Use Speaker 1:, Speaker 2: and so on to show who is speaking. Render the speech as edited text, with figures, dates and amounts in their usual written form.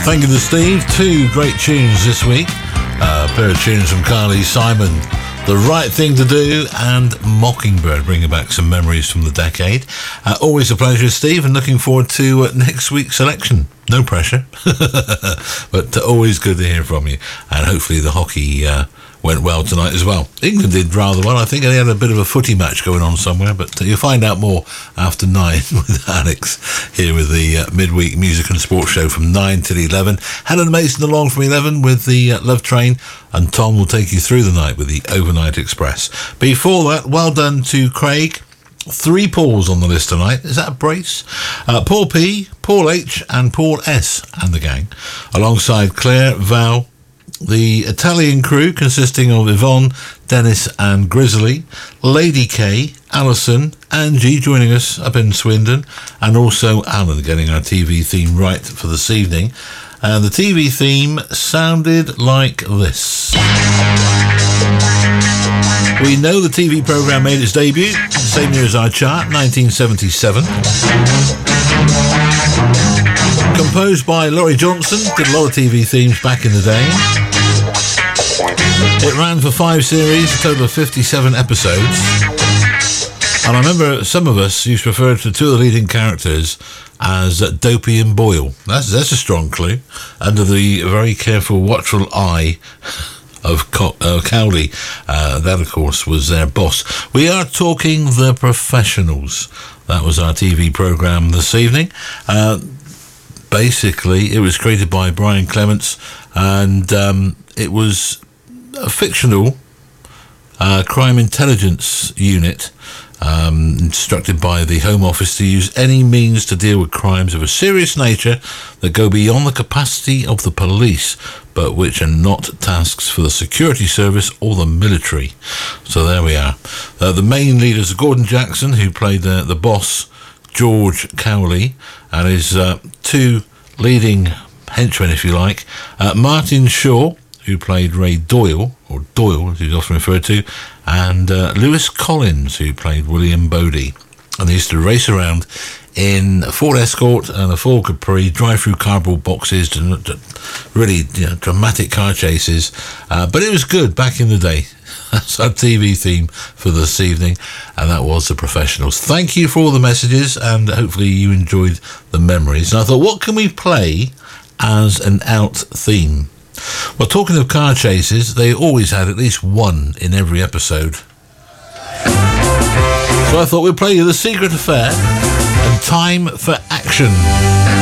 Speaker 1: Thank you to Steve. Two great tunes this week. A pair of tunes from Carly Simon, The Right Thing to Do and Mockingbird, bringing back some memories from the decade. Always a pleasure, Steve, and looking forward to next week's selection. No pressure, but always good to hear from you. And hopefully the hockey went well tonight as well. England did rather well. I think they had a bit of a footy match going on somewhere, but you'll find out more after 9 with Alex here with the midweek music and sports show from 9 till 11. Helen Mason along from 11 with the Love Train, and Tom will take you through the night with the Overnight Express. Before that, well done to Craig. 3 Pauls on the list tonight. Is that a brace? Paul P, Paul H and Paul S and the gang, alongside Claire, Val, the Italian crew consisting of Yvonne, Dennis and Grizzly, Lady K, Alison, Angie joining us up in Swindon, and also Alan getting our TV theme right for this evening. And the TV theme sounded like this. We know the TV programme made its debut, same year as our chart, 1977. Composed by Laurie Johnson, did a lot of TV themes back in the day. It ran for 5 series, a total of 57 episodes. And I remember some of us used to refer to 2 of the leading characters as Dopey and Boyle. That's a strong clue. Under the very careful, watchful eye of Cowley. That, of course, was their boss. We are talking The Professionals. That was our TV programme this evening. Basically, it was created by Brian Clements, and it was a fictional crime intelligence unit instructed by the Home Office to use any means to deal with crimes of a serious nature that go beyond the capacity of the police, but which are not tasks for the security service or the military. So there we are. The main leaders are Gordon Jackson, who played the boss, George Cowley, and his 2 leading henchmen, if you like, Martin Shaw, who played Ray Doyle, or Doyle as he's often referred to, and Lewis Collins, who played William Bodie. And they used to race around in a Ford Escort and a Ford Capri, drive through cardboard boxes, really dramatic car chases. But it was good back in the day. That's our TV theme for this evening, and that was The Professionals. Thank you for all the messages, and hopefully you enjoyed the memories. And I thought, what can we play as an out theme? Well, talking of car chases, they always had at least one in every episode. So I thought we'd play you The Secret Affair and Time for Action.